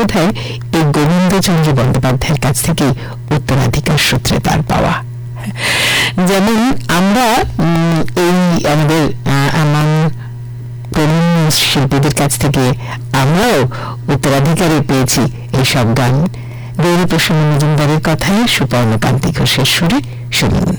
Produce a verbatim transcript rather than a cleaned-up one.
বোধ হয় এই গোবিন্দচন্দ্র বন্দ্যোপাধ্যায়ের কাছ থেকে উত্তরাধিকার সূত্রে তার পাওয়া। যেমন আমরা এই আমাদের আমার তরুণ শিল্পীদের কাছ থেকে আমরাও উত্তরাধিকারে পেয়েছি এইসব গান। গৌরীপ্রসন্ন মজুমদারের কথায় সুপর্ণকান্তি ঘোষের সুরে শুনুন।